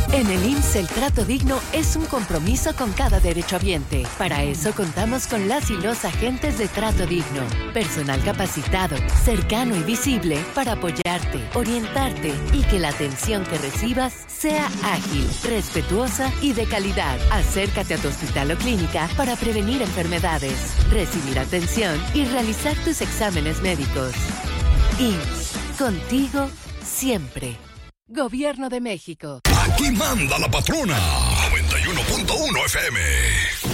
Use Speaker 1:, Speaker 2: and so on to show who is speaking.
Speaker 1: En el IMSS, el trato digno es un compromiso con cada derechohabiente. Para eso contamos con las y los agentes de trato digno. Personal capacitado, cercano y visible para apoyarte, orientarte y que la atención que recibas sea ágil, respetuosa y de calidad. Acércate a tu hospital o clínica para prevenir enfermedades, recibir atención y realizar tus exámenes médicos. IMSS, contigo siempre. Gobierno de México.
Speaker 2: Aquí manda la patrona. 91.1 FM.